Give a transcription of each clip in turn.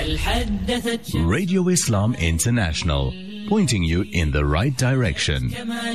Radio Islam International, pointing you in the right direction.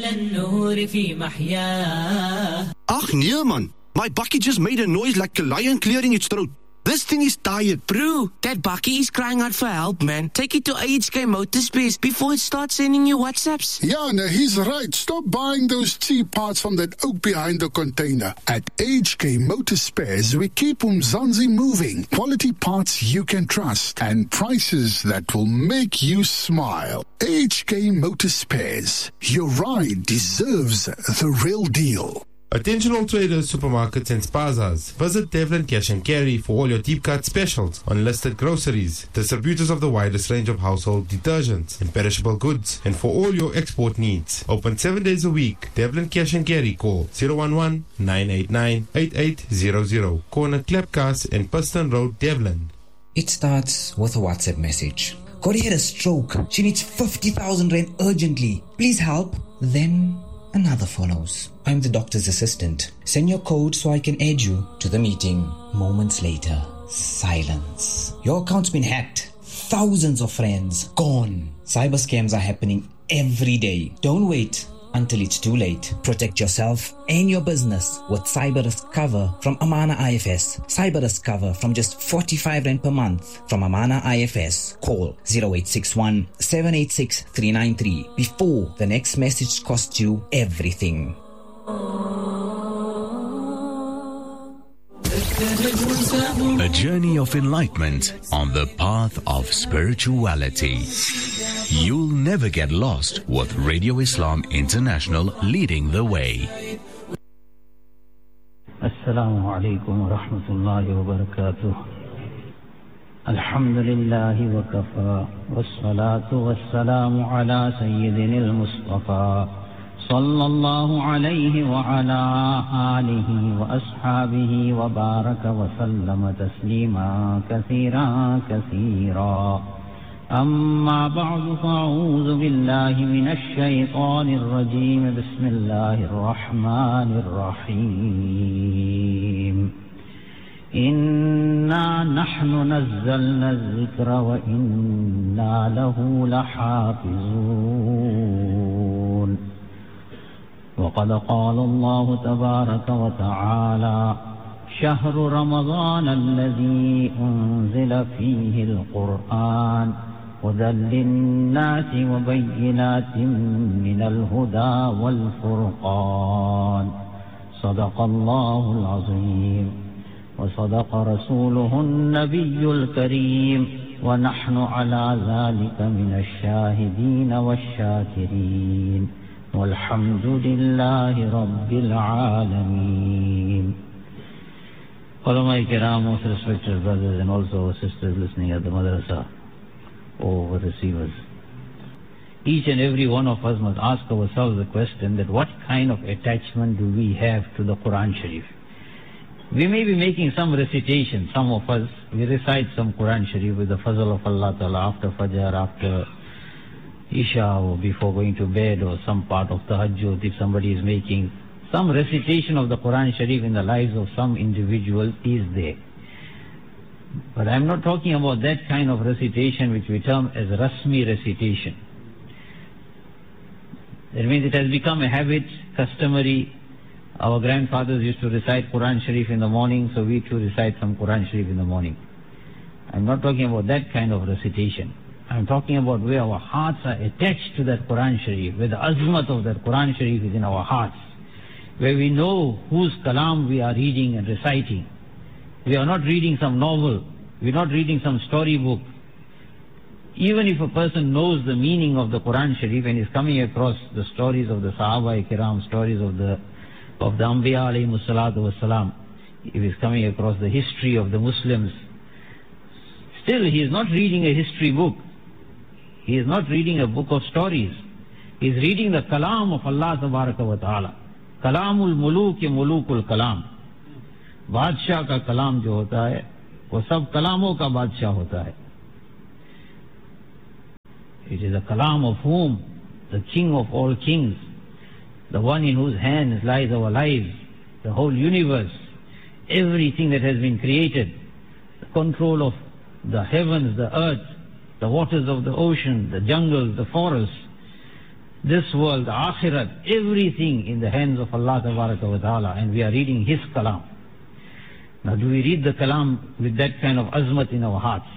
Ach nee man, my bakkie just made a noise like a lion clearing its throat. This thing is tired. Bro, that bakkie is crying out for help, man. Take it to AHK Motorspace before it starts sending you WhatsApps. Yeah, no, he's right. Stop buying those cheap parts from that oak behind the container. At AHK Motorspares, we keep Umzansi moving. Quality parts you can trust and prices that will make you smile. AHK Motorspares. Your ride deserves the real deal. Attention all traders, supermarkets and spazas. Visit Devlin Cash and Carry for all your deep cut specials on listed groceries, distributors of the widest range of household detergents and perishable goods, and for all your export needs. Open 7 days a week. Devlin Cash and Carry. Call 011-989-8800. Corner Klepkas and Piston Road, Devlin. It starts with a WhatsApp message. Corey had a stroke. She needs 50,000 rand urgently. Please help. Then another follows. I'm the doctor's assistant. Send your code so I can add you to the meeting. Moments later, silence. Your account's been hacked. Thousands of friends gone. Cyber scams are happening every day. Don't wait until it's too late. Protect yourself and your business with Cyber Risk Cover from Amana IFS. Cyber Risk Cover from just 45 Rand per month from Amana IFS. Call 0861 786 393 before the next message costs you everything. A journey of enlightenment on the path of spirituality. You'll never get lost with Radio Islam International leading the way. Assalamu alaikum wa rahmatullahi wa barakatuh. Alhamdulillahi wa kafa. Wassalatu wassalamu ala sayyidina al-Mustafa. Sallallahu alayhi wa ala alihi wa ashabihi wa baraka wa sallama taslima kathira kathira. أما بعد فأعوذ بالله من الشيطان الرجيم بسم الله الرحمن الرحيم إنا نحن نزلنا الذكر وإنا له لحافظون وقد قال الله تبارك وتعالى شهر رمضان الذي أنزل فيه القرآن هدى للناس وبينات من الهدى والفرقان صدق الله العظيم وصدق رسوله النبي الكريم ونحن على ذلك من الشاهدين والشاكرين والحمد لله رب العالمين. Ulama Kiram, most respected brothers and also sisters listening at the madrasa or receivers. Each and every one of us must ask ourselves the question that what kind of attachment do we have to the Quran Sharif? We may be making some recitation, some of us, we recite some Quran Sharif with the fazl of Allah Ta'ala after Fajr, after Isha or before going to bed or some part of Tahajjud if somebody is making some recitation of the Quran Sharif in the lives of some individual is there. But I'm not talking about that kind of recitation which we term as Rasmi recitation. That means it has become a habit, customary. Our grandfathers used to recite Quran Sharif in the morning, so we too recite some Quran Sharif in the morning. I'm not talking about that kind of recitation. I'm talking about where our hearts are attached to that Quran Sharif, where the azmat of that Quran Sharif is in our hearts, where we know whose kalam we are reading and reciting. We are not reading some novel, we are not reading some storybook. Even if a person knows the meaning of the Quran Sharif and is coming across the stories of the Sahaba Kiram, stories of the Anbiya alayhimus salatu wassalam, if he is coming across the history of the Muslims, still he is not reading a history book. He is not reading a book of stories. He is reading the kalam of Allah tabaraka wa ta'ala. Kalamul muluk ya mulukul kalam. बादशाह का कलाम जो होता है वो सब कलामों का बादशाह होता है. It is a kalam of whom? The king of all kings, the one in whose hands lies our lives, the whole universe, everything that has been created, the control of the heavens, the earth, the waters of the ocean, the jungles, the forests, this world, the akhirat, everything in the hands of Allah Tabaraka wa Ta'ala, and we are reading His kalam. Now do we read the kalam with that kind of azmat in our hearts?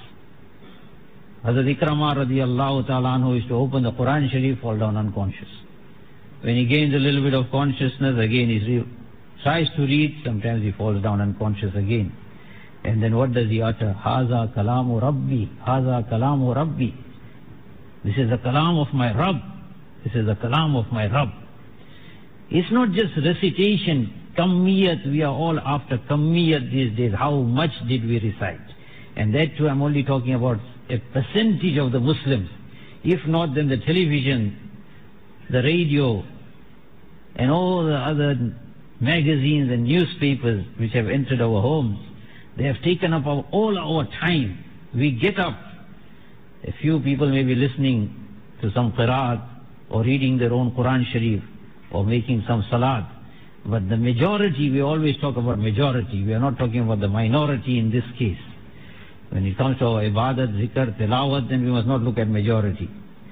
Hazrat Ikramah radiallahu ta'ala anhu used to open the Quran Sharif, fall down unconscious. When he gains a little bit of consciousness, again he tries to read, sometimes he falls down unconscious again. And then what does he utter? Haza kalamu Rabbi, Haza kalamu Rabbi. This is the kalam of my Rabb. This is the kalam of my Rabb. It's not just recitation, kammiyat, we are all after kammiyat these days. How much did we recite? And that too, I'm only talking about a percentage of the Muslims. If not, then the television, the radio, and all the other magazines and newspapers which have entered our homes, they have taken up all our time. We get up. A few people may be listening to some qiraat or reading their own Quran Sharif or making some salat. But the majority, we always talk about majority. We are not talking about the minority in this case. When it comes to our ibadat, zikr, tilawat, then we must not look at majority.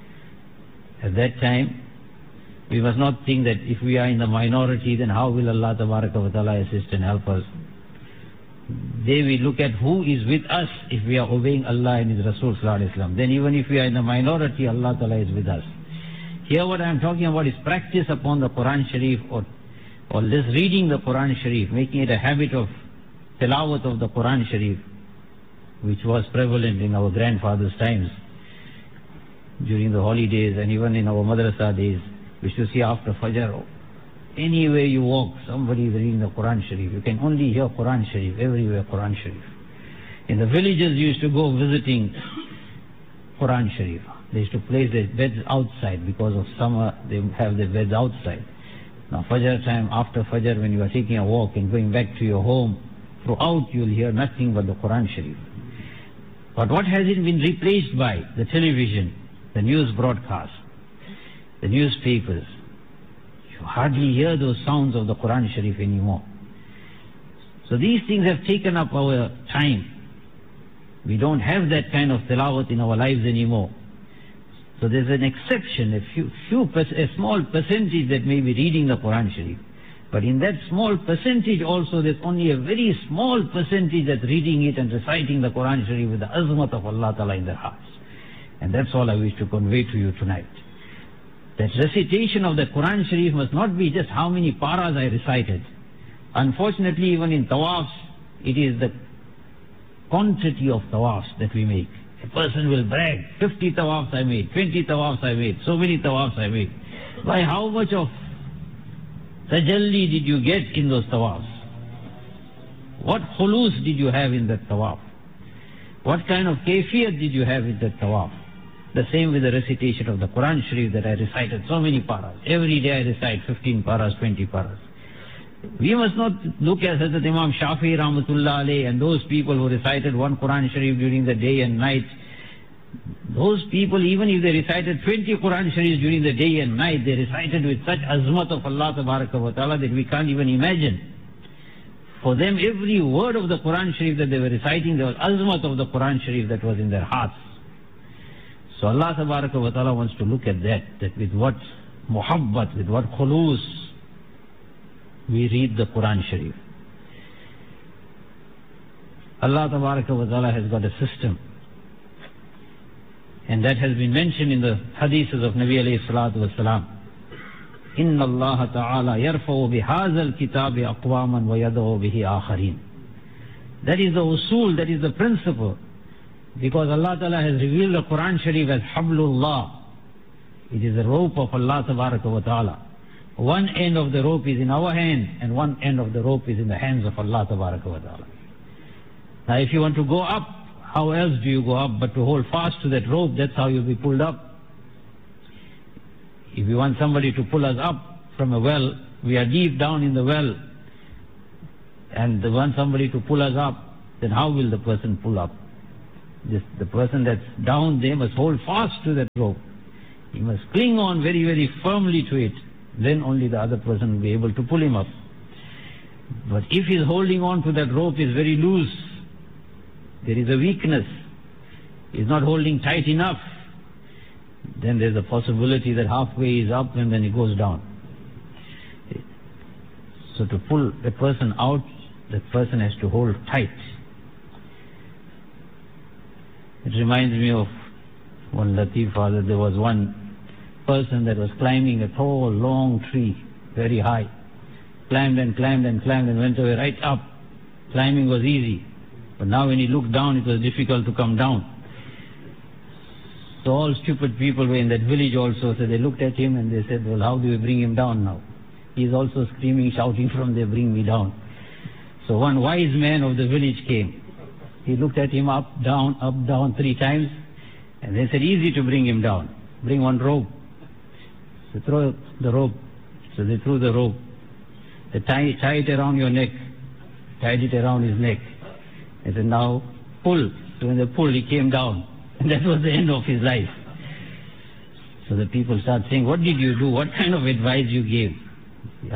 At that time, we must not think that if we are in the minority, then how will Allah Tabaraka wa Ta'ala assist and help us? There we look at who is with us if we are obeying Allah and His Rasul Sallallahu Alaihi Wasallam. Then even if we are in the minority, Allah Ta'ala is with us. Here what I am talking about is practice upon the Quran Sharif or just reading the Quran Sharif, making it a habit of tilawat of the Quran Sharif, which was prevalent in our grandfathers' times during the holidays and even in our madrasa days. We should see after Fajr, anywhere you walk, somebody is reading the Quran Sharif. You can only hear Quran Sharif, everywhere Quran Sharif. In the villages you used to go visiting Quran Sharif. They used to place their beds outside because of summer, they have their beds outside. Now Fajr time, after Fajr, when you are taking a walk and going back to your home, throughout you will hear nothing but the Quran Sharif. But what has it been replaced by? The television, the news broadcast, the newspapers. You hardly hear those sounds of the Quran Sharif anymore. So these things have taken up our time. We don't have that kind of tilawat in our lives anymore. So there's an exception, a small percentage that may be reading the Quran Sharif. But in that small percentage also, there's only a very small percentage that's reading it and reciting the Quran Sharif with the azmat of Allah Ta'ala in their hearts. And that's all I wish to convey to you tonight. That recitation of the Quran Sharif must not be just how many paras I recited. Unfortunately, even in tawafs, it is the quantity of tawafs that we make. A person will brag, 50 tawafs I made, 20 tawafs I made, so many tawafs I made. By how much of tajalli did you get in those tawafs? What khulus did you have in that tawaf? What kind of kayfiyat did you have in that tawaf? The same with the recitation of the Quran Sharif that I recited so many paras. Every day I recite 15 paras, 20 paras. We must not look at Hazrat Imam Shafi'i Rahmatullah Alayhi and those people who recited one Quran Sharif during the day and night. Those people, even if they recited 20 Quran Sharifs during the day and night, they recited with such azmat of Allah Tabaraka wa Ta'ala that we can't even imagine. For them, every word of the Quran Sharif that they were reciting, there was azmat of the Quran Sharif that was in their hearts. So Allah Tabaraka wa Ta'ala wants to look at that with what muhabbat, with what khulus we read the Quran Sharif. Allah Tabaraka wa Ta'ala has got a system. And that has been mentioned in the hadiths of Nabi alayhi salatu wasalam. Inna Allah Ta'ala yarfa'u bihazal kitabi aqwaman wa yada'u bihi akharin. That is the usul, that is the principle. Because Allah Ta'ala has revealed the Quran Sharif as Hablullah. It is the rope of Allah Tabaraka wa Ta'ala. One end of the rope is in our hand and one end of the rope is in the hands of Allah Tabaraka wa Ta'ala. Now if you want to go up, how else do you go up but to hold fast to that rope? That's how you'll be pulled up. If you want somebody to pull us up from a well, we are deep down in the well, and they want somebody to pull us up, then how will the person pull up? The person that's down there must hold fast to that rope. He must cling on very, very firmly to it. Then only the other person will be able to pull him up. But if he's holding on to that rope is very loose, there is a weakness, is not holding tight enough, then there's a possibility that halfway is up and then it goes down. So to pull a person out, that person has to hold tight. It reminds me of one Latifa, that there was one person that was climbing a tall, long tree, very high. Climbed and climbed and climbed and went away right up. Climbing was easy. But now when he looked down, it was difficult to come down. So all stupid people were in that village also, so they looked at him and they said, well, how do we bring him down now? He's also screaming, shouting from there, bring me down. So one wise man of the village came. He looked at him up, down 3 times, and they said, easy to bring him down. Bring one rope. So throw the rope. So they threw the rope. They tie it around your neck. Tied it around his neck. They said, now pull. So when they pulled, he came down. And that was the end of his life. So the people start saying, what did you do? What kind of advice you gave? He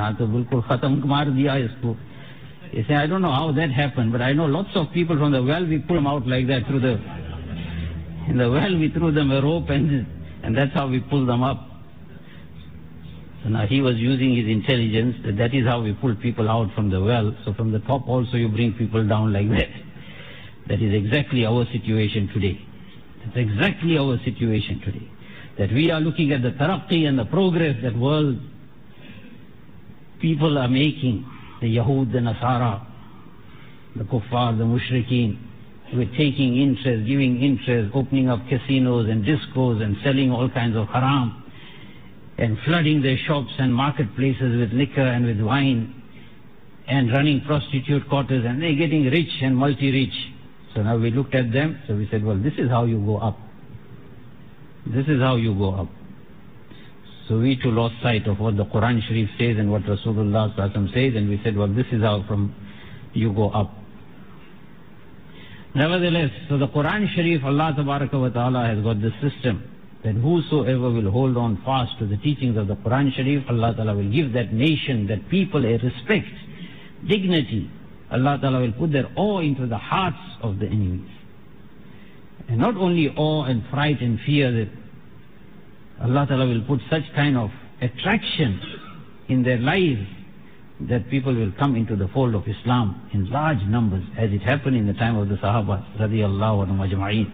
said, I don't know how that happened, but I know lots of people from the well, we pull them out like that in the well we threw them a rope and that's how we pull them up. So now he was using his intelligence, that is how we pull people out from the well. So from the top also you bring people down like that. That is exactly our situation today. That's exactly our situation today. That we are looking at the taraqqi and the progress that world people are making. The Yahud, the Nasara, the Kuffar, the Mushrikeen. We're taking interest, giving interest, opening up casinos and discos and selling all kinds of haram and flooding their shops and marketplaces with liquor and with wine and running prostitute quarters, and they're getting rich and multi-rich. So now we looked at them, so we said, well, this is how you go up. This is how you go up. So we too lost sight of what the Quran Sharif says and what Rasulullah says, and we said, well, this is how from you go up. Nevertheless, so the Quran Sharif, Allah Tabaraka wa Ta'ala has got this system that whosoever will hold on fast to the teachings of the Quran Sharif, Allah Ta'ala will give that nation, that people a respect, dignity. Allah Ta'ala will put their awe into the hearts of the enemies. And not only awe and fright and fear, that Allah Ta'ala will put such kind of attraction in their lives that people will come into the fold of Islam in large numbers, as it happened in the time of the Sahaba radiyallahu anhum ajma'in.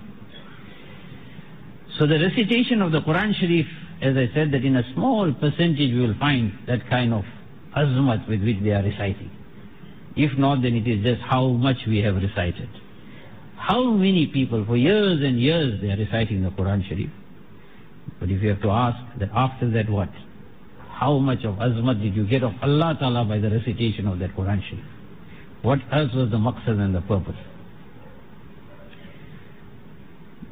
So the recitation of the Quran Sharif, as I said, that in a small percentage we will find that kind of azmat with which they are reciting. If not, then it is just how much we have recited. How many people for years and years they are reciting the Quran Sharif. But if you have to ask that after that what? How much of azmat did you get of Allah Ta'ala by the recitation of that Quran Sharif? What else was the maqsad and the purpose?